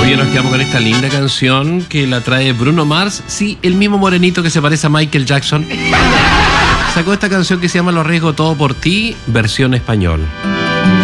Oye, nos quedamos con esta linda canción que la trae Bruno Mars. Sí, el mismo morenito que se parece a Michael Jackson. Sacó esta canción que se llama Lo arriesgo todo por ti, versión español.